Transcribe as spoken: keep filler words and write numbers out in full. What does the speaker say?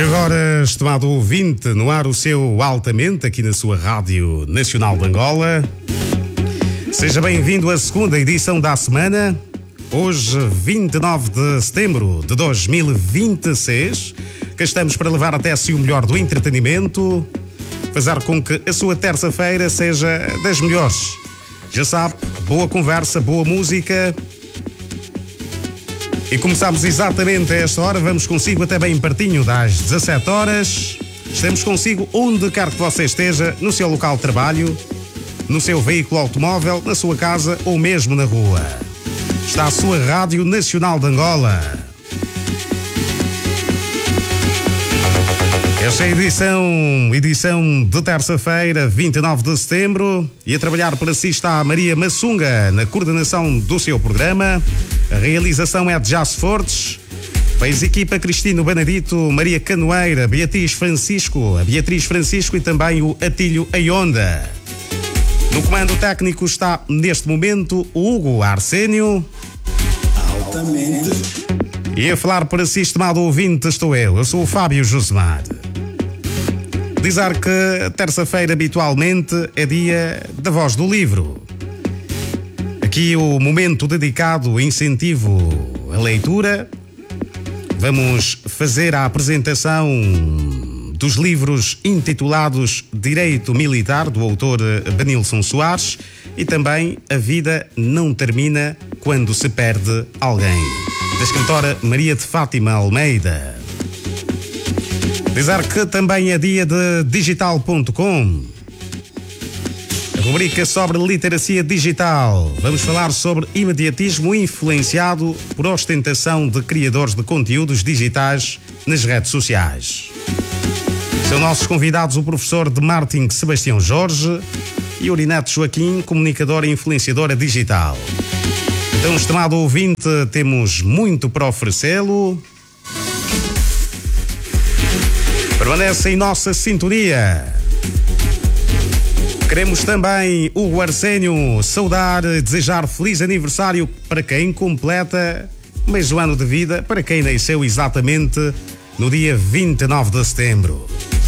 agora, estimado ouvinte, no ar o seu Altamente, aqui na sua Rádio Nacional de Angola. Seja bem-vindo à segunda edição da semana. Hoje, vinte e nove de setembro de dois mil e vinte e seis, que estamos para levar até si o melhor do entretenimento, fazer com que a sua terça-feira seja das melhores. Já sabe, boa conversa, boa música. E começamos exatamente a esta hora, vamos consigo até bem pertinho das dezassete horas. Estamos consigo onde quer que você esteja, no seu local de trabalho, no seu veículo automóvel, na sua casa ou mesmo na rua. Está a sua Rádio Nacional de Angola. Esta é a edição, edição de terça-feira, vinte e nove de setembro, e a trabalhar para si está a Maria Massunga na coordenação do seu programa. A realização é de Jazz Fortes. Fez equipa Cristino Benedito, Maria Canoeira, Beatriz Francisco, a Beatriz Francisco e também o Atílio Aionda. No comando técnico está, neste momento, o Hugo Arsénio. Altamente. E a falar para si, estimado ouvinte, estou eu. Eu sou o Fábio Josemar. Dizer que terça-feira habitualmente é dia da Voz do Livro. Aqui o momento dedicado ao incentivo à leitura. Vamos fazer a apresentação dos livros intitulados Direito Militar, do autor Benilson Soares, e também A Vida Não Termina Quando Se Perde Alguém, da escritora Maria de Fátima Almeida. Dizer que também é dia de digital ponto com, a rubrica sobre literacia digital. Vamos falar sobre imediatismo influenciado por ostentação de criadores de conteúdos digitais nas redes sociais. São nossos convidados o professor de marketing Sebastião Jorge e o Urinete Joaquim, comunicadora e influenciadora digital. Então, estimado ouvinte, temos muito para oferecê-lo. Permanece em nossa sintonia. Queremos também, Hugo Arsénio, saudar, desejar feliz aniversário para quem completa mais um ano de vida, para quem nasceu exatamente no dia vinte e nove de setembro.